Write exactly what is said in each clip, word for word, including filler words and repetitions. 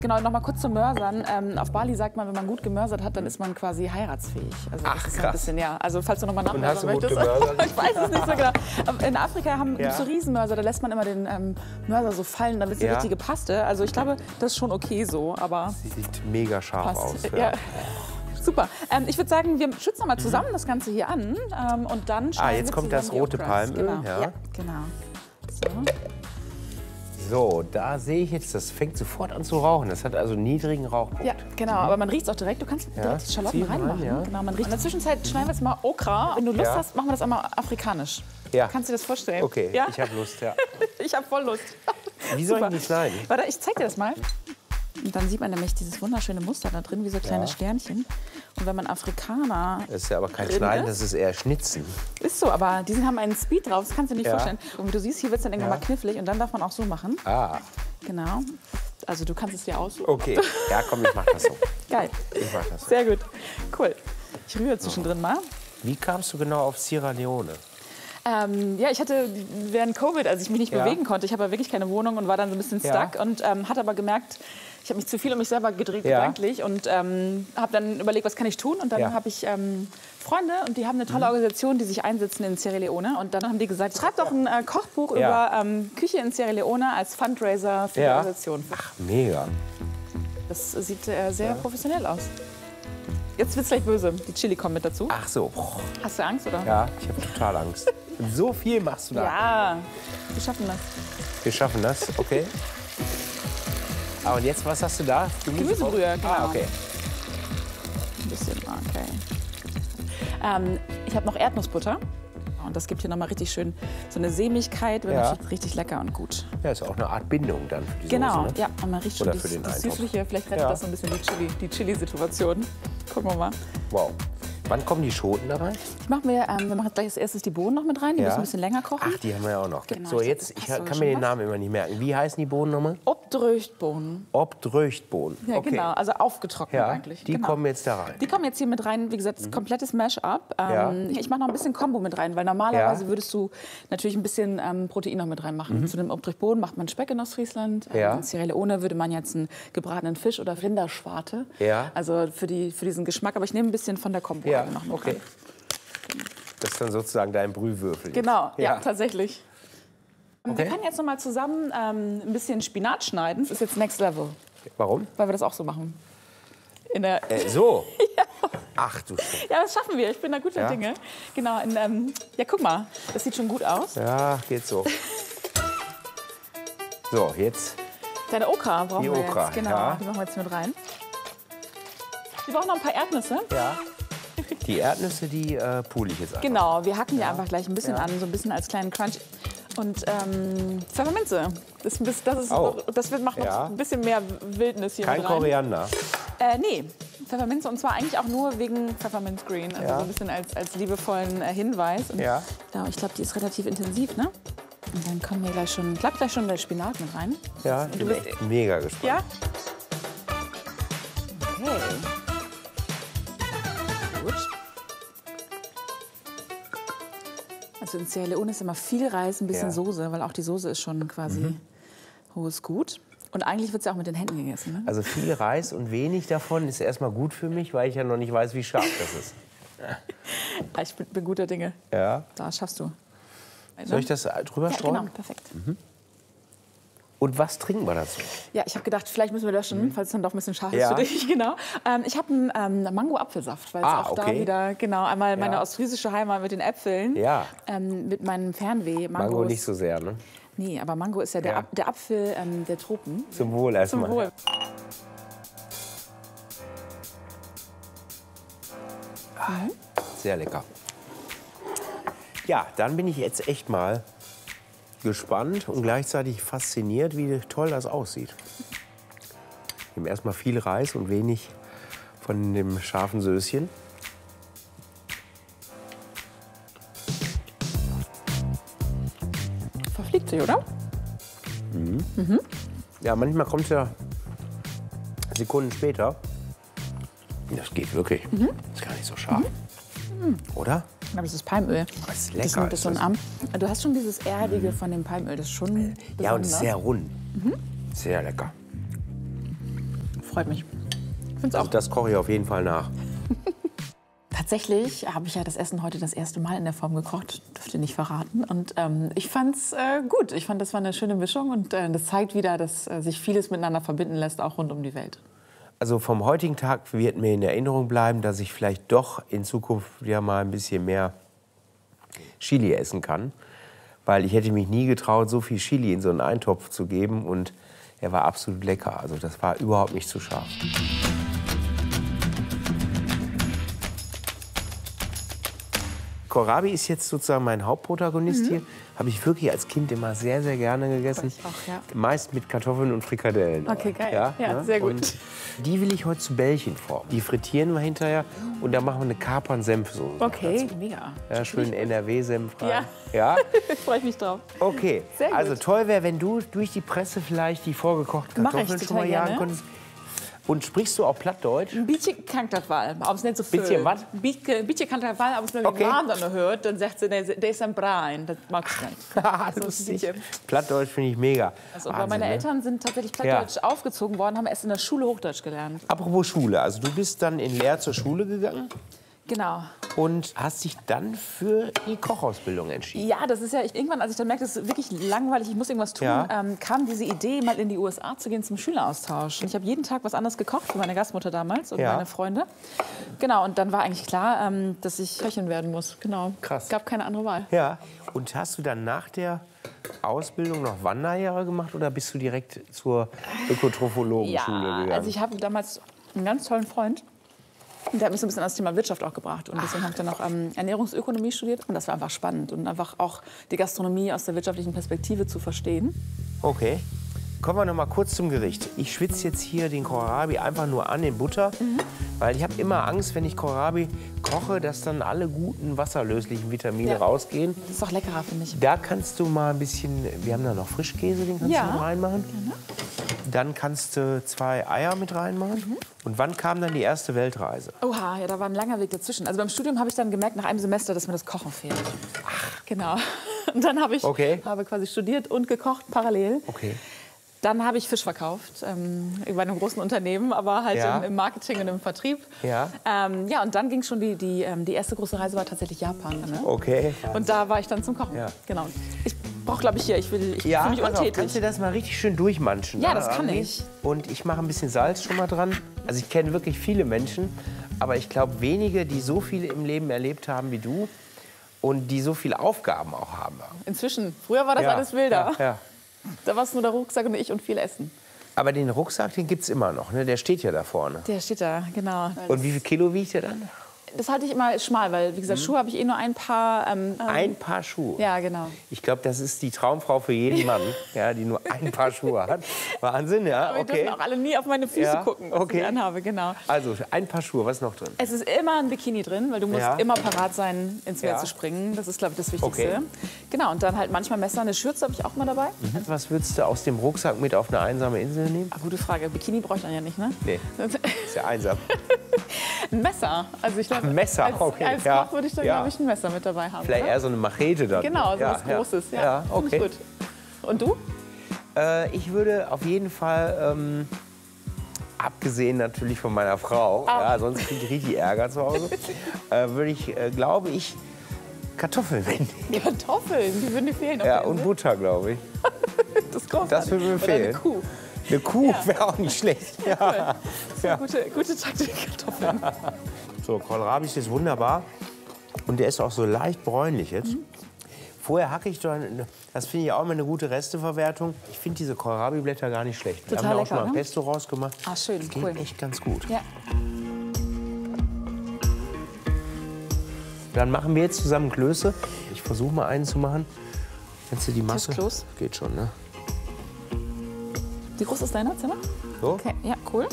Genau, noch mal kurz zu Mörsern. Ähm, auf Bali sagt man, wenn man gut gemörsert hat, dann ist man quasi heiratsfähig. Also das Ach, ist so ein krass. bisschen, ja. Also falls du noch mal Und hast nachmörsern du gut möchtest. gemörsert? Ich weiß es nicht so genau. Aber in Afrika haben Ja. gibt's so Riesenmörser, da lässt man immer den ähm, Mörser so fallen, damit es die Ja. richtige Paste. Also ich glaube, das ist schon okay so, aber Sieht mega scharf aus. passt. Ja. Ja. Super. Ähm, ich würde sagen, wir schützen noch mal zusammen das Ganze hier an ähm, und dann schneiden Ah, jetzt wir kommt das zusammen die rote Okras. Palmöl, Genau. ja. Ja, genau. So. So, da sehe ich jetzt, das fängt sofort an zu rauchen. Das hat also einen niedrigen Rauchpunkt. Ja, genau, aber man riecht es auch direkt. Du kannst Ja, direkt die Schalotten zieh rein, reinmachen. ja. Genau, man riecht. In der Zwischenzeit schneiden wir jetzt mal Okra. Wenn du Lust Ja. hast, machen wir das einmal afrikanisch. Ja. Kannst du dir das vorstellen? Okay, Ja? ich habe Lust, ja. Ich habe voll Lust. Wie soll ich Super. die schneiden? Warte, ich zeig dir das mal. Und dann sieht man nämlich dieses wunderschöne Muster da drin, wie so kleine Ja. Sternchen. Und wenn man Afrikaner Das ist ja aber kein drin Schneiden, ist, das ist eher Schnitzen. ist so, aber die haben einen Speed drauf, das kannst du dir nicht Ja. vorstellen. Und wie du siehst, hier wird es dann irgendwann Ja. mal knifflig und dann darf man auch so machen. Ah, Genau. Also du kannst es dir aussuchen. okay. Ja, komm, ich mach das so. Geil. Ich mach das so. Sehr gut. Cool. Ich rühre zwischendrin mal. Wie kamst du genau auf Sierra Leone? Ähm, ja, ich hatte während Covid, als ich mich nicht Ja. bewegen konnte, ich habe ja wirklich keine Wohnung und war dann so ein bisschen Ja. stuck und ähm, hatte aber gemerkt, ich habe mich zu viel um mich selber gedreht Ja. gedanklich und ähm, habe dann überlegt, was kann ich tun und dann Ja. habe ich ähm, Freunde und die haben eine tolle Organisation, die sich einsetzen in Sierra Leone und dann haben die gesagt, schreib doch ein äh, Kochbuch Ja. über ähm, Küche in Sierra Leone als Fundraiser für die Ja. Organisation. Ach, mega. Das sieht äh, sehr professionell aus. Jetzt wird's gleich böse. Die Chili kommen mit dazu. Ach so. Hast du Angst, oder? Ja, ich habe total Angst. So viel machst du da. Ja, wir schaffen das. Wir schaffen das, okay. Ah, und jetzt, was hast du da? Gemüsebrühe, genau. Ah, okay. Ein bisschen, okay. Ähm, ich habe noch Erdnussbutter. Und das gibt hier nochmal richtig schön so eine Sämigkeit, wird Ja. natürlich richtig lecker und gut. Ja, ist auch eine Art Bindung dann für die Genau, Soße, ne? ja, und man riecht schon Oder das, für den das Eintopf. Süßliche. Vielleicht rettet Ja. das so ein bisschen die Chili, die Chili-Situation. Gucken wir mal. Wow. Wann kommen die Schoten da rein? Ich mach mir, ähm, wir machen jetzt gleich als erstes die Bohnen noch mit rein. Die Ja. müssen ein bisschen länger kochen. Ach, die haben wir ja auch noch. Genau, So, ich jetzt, dachte, ich hast du kann schon mir den was? Namen immer nicht merken. Wie heißen die Bohnen nochmal? Obdröchtbohnen. Obdröchtbohnen. Ja, okay. genau. Also aufgetrocknet Ja, eigentlich. die genau. kommen jetzt da rein. Die kommen jetzt hier mit rein, wie gesagt, das komplettes Mash-up. Ähm, Ja. Ich mache noch ein bisschen Kombo mit rein, weil normalerweise Ja. würdest du natürlich ein bisschen ähm, Protein noch mit reinmachen. Zu dem Obdröchtbohnen macht man Speck in Ostfriesland. Ähm, Ja. In Sierra Leone würde man jetzt einen gebratenen Fisch oder Rinderschwarte. Ja. Also für, die, für diesen Geschmack. Aber ich nehme ein bisschen von der Kombo Ja, noch mit okay. rein. Das ist dann sozusagen dein Brühwürfel. Genau, ja, Ja. tatsächlich. Okay. Wir können jetzt noch mal zusammen ähm, ein bisschen Spinat schneiden. Das ist jetzt Next Level, Warum? weil wir das auch so machen. In der Äh, so. Ach du Scheiße. Ja, das schaffen wir. Ich bin da guter Ja? Dinge. Genau. In, ähm, ja, guck mal. Das sieht schon gut aus. Ja, geht so. So, jetzt. Deine Okra brauchen Die wir Okra, jetzt. Genau, ja. die machen wir jetzt mit rein. Wir brauchen noch ein paar Erdnüsse. Ja. Die Erdnüsse, die äh, pule ich jetzt einfach. Genau, wir hacken die einfach gleich ein bisschen Ja. an, so ein bisschen als kleinen Crunch. Und ähm, Pfefferminze. Das, ist ein bisschen- das, ist Oh. noch, das wird, macht noch Ja. ein bisschen mehr Wildnis hier Kein mit rein. Koriander. Äh, nee, Pfefferminze und zwar eigentlich auch nur wegen Pfefferminz Green. Also Ja. so ein bisschen als, als liebevollen äh, Hinweis. Und Ja. genau, ich glaube, die ist relativ intensiv, ne? Und dann kommen wir gleich schon, klappt gleich schon der Spinat mit rein. Ja, Und ich du bin bist, echt mega gespannt. ja? Okay. Gut. Also in Sierra Leone ist immer viel Reis, ein bisschen Ja. Soße, weil auch die Soße ist schon quasi hohes Gut. Und eigentlich wird es ja auch mit den Händen gegessen, ne? Also viel Reis und wenig davon ist erstmal gut für mich, weil ich ja noch nicht weiß, wie scharf das ist. Ah, Ich bin, bin guter Dinge. Ja. Da schaffst du. Soll ich das drüber Ja, streuen? genau, perfekt. Und was trinken wir dazu? Ja, ich habe gedacht, vielleicht müssen wir löschen, falls es dann doch ein bisschen scharf Mhm. Ja. ist für dich. Genau. Ähm, ich habe einen ähm, Mango-Apfelsaft, weil es Ah, auch da okay. wieder, genau, einmal meine Ja. ostfriesische Heimat mit den Äpfeln, Ja. ähm, mit meinem Fernweh. Mango Mangos- nicht so sehr, ne? Nee, aber Mango ist ja der, Ja. Ap der Apfel ähm, der Tropen. Zum Wohl Zum erstmal. Wohl. Sehr lecker. Ja, dann bin ich jetzt echt mal gespannt und gleichzeitig fasziniert, wie toll das aussieht. Ich nehme erstmal viel Reis und wenig von dem scharfen Söschen. Verfliegt sich, oder? Ja, manchmal kommt es ja Sekunden später. Das geht wirklich. Ist gar nicht so scharf. Oder? Aber das ist Palmöl. Das ist Das lecker. ist, das ist so ein ist Arm. Du hast schon dieses Erdige von dem Palmöl. Das ist schon das. Ja, und besonders. sehr rund. Sehr lecker. freut mich. Ich finde es Also auch. das koche ich auf jeden Fall nach. Tatsächlich habe ich ja das Essen heute das erste Mal in der Form gekocht, dürfte nicht verraten. Und ähm, ich fand es äh, gut. Ich fand, das war eine schöne Mischung und äh, das zeigt wieder, dass äh, sich vieles miteinander verbinden lässt, auch rund um die Welt. Also vom heutigen Tag wird mir in Erinnerung bleiben, dass ich vielleicht doch in Zukunft wieder mal ein bisschen mehr Chili essen kann. Weil ich hätte mich nie getraut, so viel Chili in so einen Eintopf zu geben. Und er war absolut lecker. Also das war überhaupt nicht zu scharf. Kohlrabi ist jetzt sozusagen mein Hauptprotagonist mhm. hier. Habe ich wirklich als Kind immer sehr, sehr gerne gegessen. Ich auch, ja. Meist mit Kartoffeln und Frikadellen. Okay, geil. Ja, ja ne? sehr gut. Und die will ich heute zu Bällchen formen. Die frittieren wir hinterher und dann machen wir eine Kapern-Senfsoße. Okay, mega. Ja, schön N R W-Senf rein. Ja, ja? freue ich mich drauf. Okay, Sehr gut. also toll wäre, wenn du durch die Presse vielleicht die vorgekochten Mach ich Kartoffeln schon total mal jagen gerne. könntest. Und sprichst du auch Plattdeutsch? Ein bisschen kann das Wahl, aber es nicht so viel. Bisschen was? Ein bisschen kann das Wahl, aber es nur Okay. die Namen dann hört, dann sagt sie, der, der ist ein Brain. Das mag ich nicht. Ah, lustig. Plattdeutsch finde ich mega. Also, aber Wahnsinn, meine ne? Eltern sind tatsächlich plattdeutsch aufgezogen worden, haben erst in der Schule Hochdeutsch gelernt. Apropos Schule, also du bist dann in Leer zur Schule gegangen Genau. und hast dich dann für die Kochausbildung entschieden. Ja, das ist ja, ich, irgendwann, als ich dann merkte, das ist wirklich langweilig, ich muss irgendwas tun, Ja. ähm, kam diese Idee, mal in die U S A zu gehen zum Schüleraustausch. Und ich habe jeden Tag was anderes gekocht für meine Gastmutter damals und Ja. meine Freunde. Genau, und dann war eigentlich klar, ähm, dass ich Köchin werden muss. Genau. Krass. Gab keine andere Wahl. Ja. Und hast du dann nach der Ausbildung noch Wanderjahre gemacht oder bist du direkt zur Ökotrophologenschule Ja, gegangen? also ich habe damals einen ganz tollen Freund. Und der hat mich so ein bisschen an das Thema Wirtschaft auch gebracht. Und deswegen habe ich dann auch ähm, Ernährungsökonomie studiert. Und das war einfach spannend. Und einfach auch die Gastronomie aus der wirtschaftlichen Perspektive zu verstehen. Okay. Kommen wir noch mal kurz zum Gericht. Ich schwitze jetzt hier den Kohlrabi einfach nur an in Butter, mhm. weil ich habe immer Angst, wenn ich Kohlrabi koche, dass dann alle guten wasserlöslichen Vitamine Ja. rausgehen. Das ist auch leckerer, finde ich. Da kannst du mal ein bisschen, wir haben da noch Frischkäse, den kannst Ja. du noch reinmachen. Gerne. Dann kannst du zwei Eier mit reinmachen. Mhm. Und wann kam dann die erste Weltreise? Oha, ja, da war ein langer Weg dazwischen. Also beim Studium habe ich dann gemerkt, nach einem Semester, dass mir das Kochen fehlt. Ach. Genau. Und dann habe ich Okay. habe quasi studiert und gekocht parallel. Okay. Dann habe ich Fisch verkauft, ähm, bei einem großen Unternehmen, aber halt Ja. im, im Marketing und im Vertrieb. Ja. Ähm, ja, und dann ging schon die, die, ähm, die erste große Reise war tatsächlich Japan. Ne? Okay. Und da war ich dann zum Kochen. Ja. Genau. Ich brauche, glaube ich, hier, ich will ich Ja, fühle mich pass auf, untätig. kannst du das mal richtig schön durchmanschen? Ja, ne, das kann Andi? ich. Und ich mache ein bisschen Salz schon mal dran. Also ich kenne wirklich viele Menschen, aber ich glaube wenige, die so viel im Leben erlebt haben wie du und die so viele Aufgaben auch haben. Inzwischen, früher war das Ja, alles wilder. Ja, ja. Da war es nur der Rucksack und ich und viel Essen. Aber den Rucksack, den gibt es immer noch, ne? Der steht ja da vorne. Der steht da, genau. Und wie viel Kilo wiegt der dann? Das halte ich immer schmal, weil, wie gesagt, Schuhe habe ich eh nur ein paar. Ähm, Ein Paar Schuhe. Ja, genau. Ich glaube, das ist die Traumfrau für jeden Mann, ja, die nur ein Paar Schuhe hat. Wahnsinn, ja, Aber die okay. dürfen auch alle nie auf meine Füße Ja, gucken, was okay. ich anhabe, genau. Also ein Paar Schuhe, was ist noch drin? Es ist immer ein Bikini drin, weil du musst Ja. immer parat sein, ins Meer Ja. zu springen. Das ist, glaube ich, das Wichtigste. Okay. Genau, und dann halt manchmal Messer. Eine Schürze habe ich auch mal dabei. Was würdest du aus dem Rucksack mit auf eine einsame Insel nehmen? Ah, gute Frage. Bikini brauche ich dann ja nicht, ne? Nee, ist ja einsam. Ein Messer. Also ich glaube, Ein Messer, als, okay, als ja. Koch würde ich dann, Ja. glaube ich, ein Messer mit dabei haben. Vielleicht oder? eher so eine Machete dann. Genau, so ja, was Großes. Ja, Ja, finde ich okay. gut. Und du? Äh, ich würde auf jeden Fall, ähm, abgesehen natürlich von meiner Frau, Ah. ja, sonst kriege ich richtig Ärger zu Hause, äh, würde ich, äh, glaube ich, Kartoffeln mitnehmen. Kartoffeln, die würden dir fehlen. auf Ja, der und Insel. Butter, glaube ich. Das ist großartig. das würde mir Oder fehlen. eine Kuh. Eine Kuh Ja. wäre auch nicht schlecht. Ja. Das ist eine gute, gute Taktik, Kartoffeln. So, Kohlrabi ist wunderbar und der ist auch so leicht bräunlich jetzt. Mhm. Vorher hacke ich dann, das finde ich auch immer eine gute Resteverwertung. Ich finde diese Kohlrabi-Blätter gar nicht schlecht. Wir Total haben da auch lecker, schon mal ne? Pesto rausgemacht. Ah, schön, das geht cool. echt ganz gut. Ja. Dann machen wir jetzt zusammen Klöße. Ich versuche mal einen zu machen. Kennst du die Masse? Kloß? Geht schon, ne? Wie groß ist deiner Zimmer? So. Okay, ja, cool.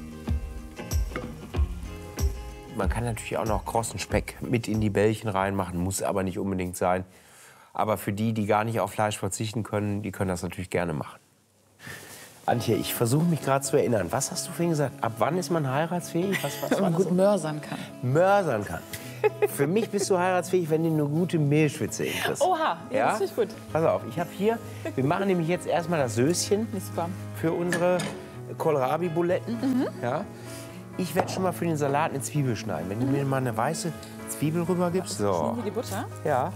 Man kann natürlich auch noch krossen Speck mit in die Bällchen reinmachen, muss aber nicht unbedingt sein. Aber für die, die gar nicht auf Fleisch verzichten können, die können das natürlich gerne machen. Antje, ich versuche mich gerade zu erinnern. Was hast du vorhin gesagt? Ab wann ist man heiratsfähig? Was, was Wenn war man das? gut mörsern kann. Mörsern kann. Für mich bist du heiratsfähig, wenn du eine gute Mehlschwitze hinkriegst. Oha, ja, das finde ich gut. Pass auf, ich habe hier, wir machen nämlich jetzt erstmal das Söschen Nicht super. für unsere Kohlrabi-Buletten. Mhm. Ja. Ich werde schon mal für den Salat eine Zwiebel schneiden. Wenn du mir mal eine weiße Zwiebel rüber gibst. So. Wie die Butter? Ja.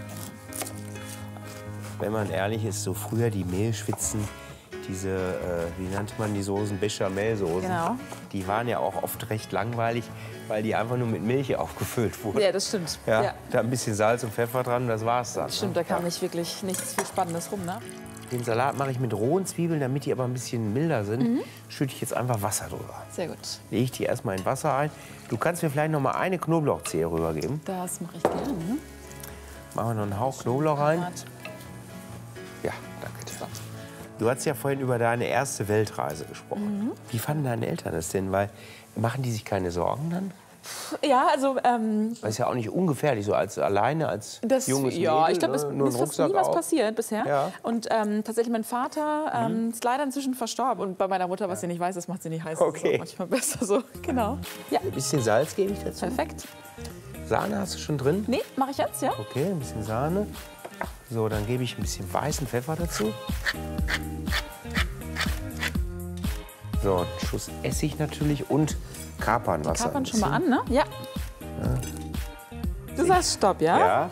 Wenn man ehrlich ist, so früher die Mehlschwitzen, diese, äh, wie nannte man die Soßen, Bechamelsoßen, Genau. die waren ja auch oft recht langweilig, weil die einfach nur mit Milch aufgefüllt wurden. Ja, das stimmt. Ja, Ja. Da ein bisschen Salz und Pfeffer dran, das war's dann. Stimmt, ne? da kam Ja. nicht wirklich nichts viel Spannendes rum, ne? Den Salat mache ich mit rohen Zwiebeln, damit die aber ein bisschen milder sind. Mhm. Schütte ich jetzt einfach Wasser drüber. Sehr gut. Lege ich die erstmal in Wasser ein. Du kannst mir vielleicht noch mal eine Knoblauchzehe rübergeben. Das mache ich gerne. Machen wir noch einen Hauch Knoblauch rein. Ja, danke dir. Du hast ja vorhin über deine erste Weltreise gesprochen. Mhm. Wie fanden deine Eltern das denn? Weil, machen die sich keine Sorgen dann? Ja, also ähm, Das ist ja auch nicht ungefährlich, so als alleine, als das, junges ja, Mädel, ich glaube, es ne? mir Nur ist ein fast nie Rucksack was auf. passiert bisher. Ja. Und ähm, tatsächlich mein Vater ähm, ist leider inzwischen verstorben. Und bei meiner Mutter, was sie nicht weiß, das macht sie nicht heiß. Okay. Das ist auch manchmal besser so. Genau. Ja, Ein bisschen Salz gebe ich dazu. perfekt. Sahne hast du schon drin? Nee, mache ich jetzt, ja? Okay, ein bisschen Sahne. So, dann gebe ich ein bisschen weißen Pfeffer dazu. So, einen Schuss Essig natürlich und Kapernwasser. Kapern ein schon mal bisschen. an, ne? Ja. Du sagst Stopp, ja? Ja.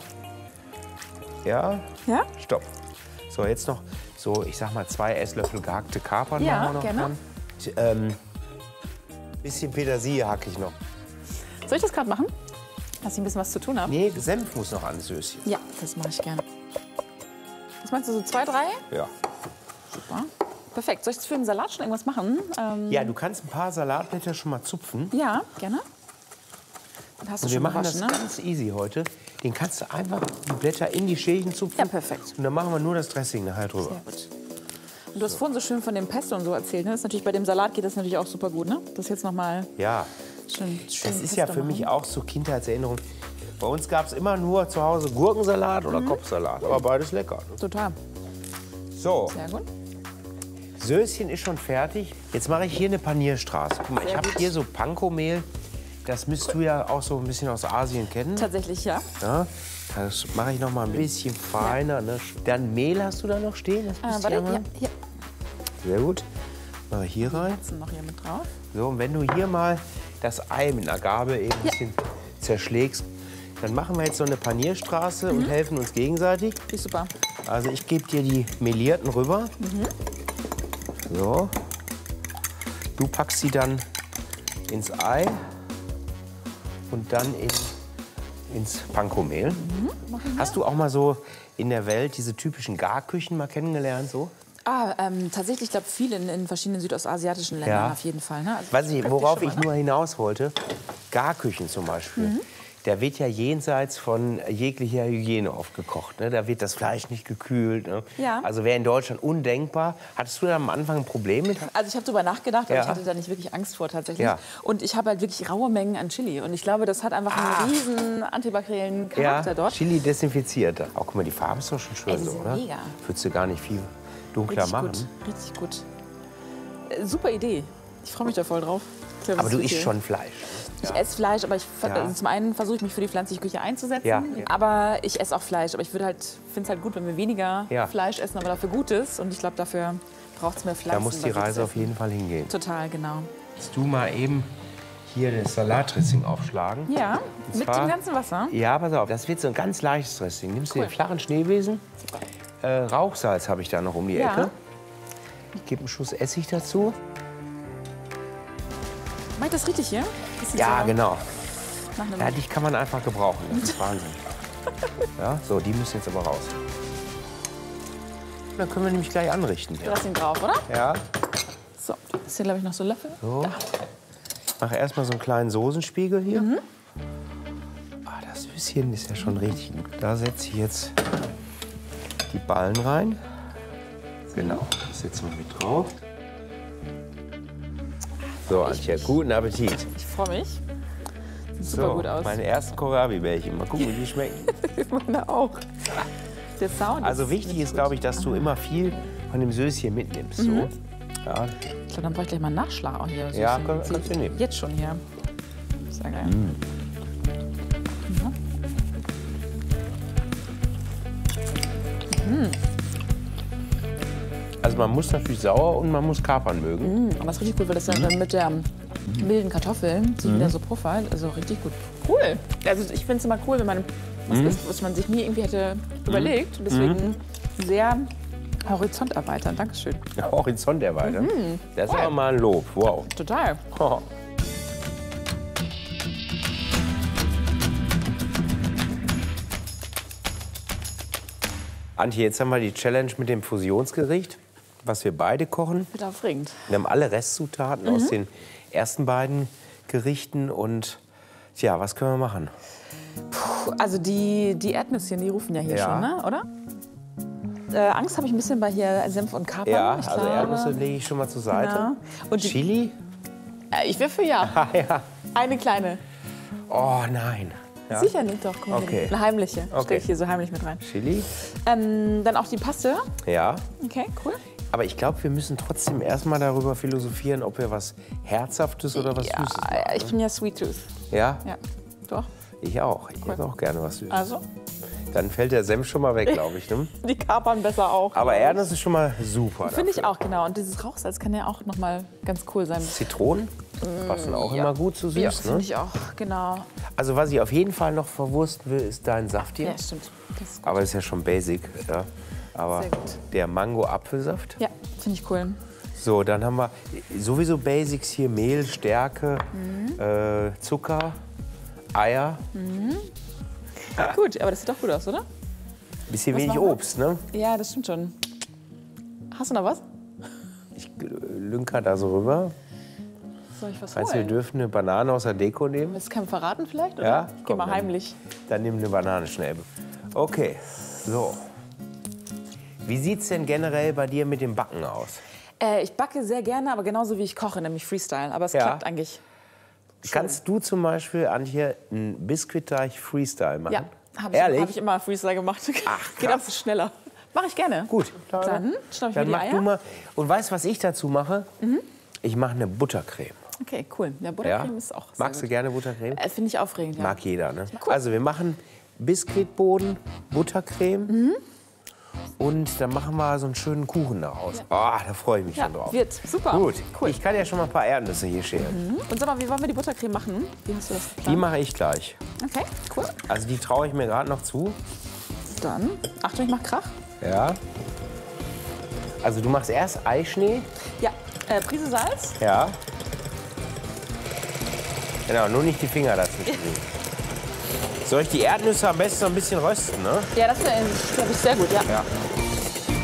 Ja, Ja? stopp. So, jetzt noch so, ich sag mal, zwei Esslöffel gehackte Kapern Ja, machen wir noch gerne. dran. Ähm, bisschen Petersilie hacke ich noch. Soll ich das gerade machen? Dass ich ein bisschen was zu tun habe? Nee, Senf muss noch ans Söschen. Ja, das mache ich gerne. Was meinst du, so zwei, drei? Ja. Super. Perfekt. Soll ich jetzt für den Salat schon irgendwas machen? Ähm, Ja, du kannst ein paar Salatblätter schon mal zupfen. ja, gerne. Dann hast du Und wir schon machen das gewaschen, ne? ganz easy heute. Den kannst du einfach die Blätter in die Schälchen zupfen. Ja, perfekt. Und dann machen wir nur das Dressing nachher drüber. Sehr gut. Und du hast vorhin so schön von dem Pesto und so erzählt. Ne? Das ist natürlich, bei dem Salat geht das natürlich auch super gut. Ne? Das jetzt noch mal Ja, schön, schön das ist ja Pesto für mich machen. auch so Kindheitserinnerung. Bei uns gab es immer nur zu Hause Gurkensalat oder Kopfsalat. Aber beides lecker. Ne? Total. So, Sehr gut. Söschen ist schon fertig. Jetzt mache ich hier eine Panierstraße. Guck mal, ich Sehr habe gut. hier so Panko-Mehl. Das müsst du ja auch so ein bisschen aus Asien kennen. Tatsächlich, ja. Ja, das mache ich noch mal ein bisschen feiner. Ne? Dann Mehl hast du da noch stehen? Das Äh, müsst warte, ihr mal- ja, hier. Sehr gut. Mache ich hier rein. Jetzt noch hier mit drauf. So, und wenn du hier mal das Ei mit einer Gabel eben ein Ja. bisschen zerschlägst, dann machen wir jetzt so eine Panierstraße Mhm. und helfen uns gegenseitig. Ist super. Also ich gebe dir die melierten rüber. Mhm. So. Du packst sie dann ins Ei und dann in, ins Panko-Mehl. Mhm. Hast du auch mal so in der Welt diese typischen Garküchen mal kennengelernt? So? Ah, ähm, tatsächlich, ich glaube, viel in, in verschiedenen südostasiatischen Ländern Ja. auf jeden Fall. Ne? Also Weiß ich, praktisch worauf schon ich mal, ne? nur hinaus wollte, Garküchen zum Beispiel. Mhm. Da wird ja jenseits von jeglicher Hygiene oft gekocht. Ne? Da wird das Fleisch nicht gekühlt. Ne? Ja. Also wäre in Deutschland undenkbar. Hattest du da am Anfang ein Problem mit? Also ich habe darüber nachgedacht, aber Ja. ich hatte da nicht wirklich Angst vor tatsächlich. Ja. Und ich habe halt wirklich raue Mengen an Chili. Und ich glaube, das hat einfach einen riesen antibakteriellen Charakter dort. Chili desinfiziert. Auch guck mal, die Farbe ist doch schon schön, Ey, die so, sind oder? mega. Würdest du gar nicht viel dunkler Richtig machen. gut, richtig gut. Äh, super Idee. Ich freue mich da voll drauf. Ich glaub, Aber das du ist isst okay. schon Fleisch. Ich esse Fleisch, aber ich, ver- Ja. also zum einen versuche ich mich für die pflanzliche Küche einzusetzen. Ja. Aber ich esse auch Fleisch. Aber ich würde halt, finde es halt gut, wenn wir weniger Ja. Fleisch essen, aber dafür Gutes. Und ich glaube, dafür braucht es mehr Pflanzen. Da muss die Reise auf jeden Fall hingehen. Total, genau. Willst du mal eben hier das Salatdressing aufschlagen? Ja, Und mit zwar- dem ganzen Wasser. Ja, pass auf, das wird so ein ganz leichtes Dressing. Nimmst du Cool. den flachen Schneebesen, äh, Rauchsalz habe ich da noch um die Ja. Ecke. Ich gebe einen Schuss Essig dazu. Mach ich das richtig hier? Bisschen Ja, so genau. nach einem- Ja, dich kann man einfach gebrauchen. Das ist Wahnsinn. Ja, so, die müssen jetzt aber raus. Dann können wir nämlich gleich anrichten. Hier. Dressing drauf, oder? Ja, So, das ist hier, glaube ich, noch so Löffel. so. Ich mache erstmal so einen kleinen Soßenspiegel hier. Mhm. Ah, das Süßchen ist ja schon richtig gut. Da setze ich jetzt die Ballen rein. Genau, das setzen wir mit drauf. So, Antje, guten Appetit. Ich freue mich. Sieht super So, gut aus. meine ersten Kohlrabi-Bällchen. Mal gucken, wie die schmecken. Meine auch. Der Sound Also ist wichtig richtig ist, gut. glaube ich, dass du immer viel von dem Söschen mitnimmst. Mhm. So. Ja, Ich glaube, dann brauche ich gleich mal einen Nachschlag auch hier. Ja, Süßchen. kann- kannst du nehmen. Jetzt schon hier. Sehr geil. Also man muss natürlich sauer und man muss Kapern mögen. Mm, aber das ist richtig gut, weil das dann mhm. mit der milden Kartoffeln sich mhm. wieder so puffert. Also richtig gut. Cool. Also ich finde es immer cool, wenn man was mhm. isst, was man sich nie irgendwie hätte mhm. überlegt. Und deswegen mhm. sehr Horizont erweitern. Dankeschön. Ja, Horizont erweitern? Mhm. Das ist aber mal ein Lob. Wow. Total. Oh. Antje, jetzt haben wir die Challenge mit dem Fusionsgericht, was wir beide kochen. Wird aufregend. Wir haben alle Restzutaten mhm. aus den ersten beiden Gerichten. Und tja, was können wir machen? Puh, also die, die Erdnüsschen, die rufen ja hier ja. schon, ne? Oder? Äh, Angst habe ich ein bisschen bei hier Senf und Kapern. Ja, ich also glaube. Erdnüsse lege ich schon mal zur Seite. Ja. Und die, Chili? Äh, ich wäre für ja. Ah, ja. Eine kleine. Oh nein. Ja? Sicher nicht, doch. Guck mal, okay. Eine heimliche. Okay. Stell ich hier so heimlich mit rein. Chili? Ähm, dann auch die Paste. Ja. Okay, cool. Aber ich glaube, wir müssen trotzdem erstmal darüber philosophieren, ob wir was Herzhaftes oder was ja, Süßes machen. Ich bin ja Sweet Tooth. Ja? Ja. Doch. Ich auch. Ich cool. esse auch gerne was Süßes. Also? Dann fällt der Senf schon mal weg, glaube ich. Ne? Die Kapern besser auch. Aber Erdnuss ist schon mal super. Finde ich auch, genau. Und dieses Rauchsalz kann ja auch noch mal ganz cool sein. Zitronen passen auch ja. immer gut zu süß. Ja, ne? finde ich auch, genau. Also was ich auf jeden Fall noch verwursten will, ist dein Saft hier. Ja, stimmt. Das ist gut. Aber das ist ja schon basic. Ja. Aber Sehr gut. der Mango-Apfelsaft. Ja, finde ich cool. So, dann haben wir sowieso Basics hier. Mehl, Stärke, mhm. äh, Zucker, Eier. Mhm. Gut, aber das sieht doch gut aus, oder? Bisschen Was wenig Obst, ne? Ja, das stimmt schon. Hast du noch was? Ich lünker da so rüber. Soll ich was Meinst du, wir holen? dürfen eine Banane aus der Deko nehmen? Willst du keinem verraten vielleicht? Oder? Ja? Ich geh Komm, mal dann- heimlich. Dann nimm eine Banane schnell. Okay, so. Wie sieht's denn generell bei dir mit dem Backen aus? Äh, ich backe sehr gerne, aber genauso wie ich koche, nämlich Freestyle. Aber es Ja. klappt eigentlich. Kannst du zum Beispiel, Antje, einen Biskuitteig Freestyle machen? Ja, habe ich, Ehrlich? hab ich immer Freestyle gemacht. Ach, Geht krass. auch so schneller. Mache ich gerne. Gut. Dann schnapp ich Dann mir mach die du Eier. mal. Und weißt du, was ich dazu mache? Ich mache eine Buttercreme. Okay, cool. Ja, Ja? Buttercreme ist auch sehr Magst du gut. gerne Buttercreme? Äh, Finde ich aufregend, ja. Mag jeder, ne? Cool. Also wir machen Biskuitboden, Buttercreme Mhm. und dann machen wir so einen schönen Kuchen daraus. Ah, da freue ich mich Ja, schon drauf. wird super. Gut, Cool. ich kann ja schon mal ein paar Erdnüsse hier schälen. Mhm. Und sag mal, wie wollen wir die Buttercreme machen? Wie hast du das Die geplant? mache ich gleich. Okay, cool. Also die traue ich mir gerade noch zu. Dann, Achtung, ich mach Krach. Ja. Also du machst erst Eischnee. Ja, äh, Prise Salz. Ja. Genau, nur nicht die Finger dazwischen. Soll ich die Erdnüsse am besten so ein bisschen rösten, ne? Ja, das wäre, glaube ich, sehr gut, ja. Ja.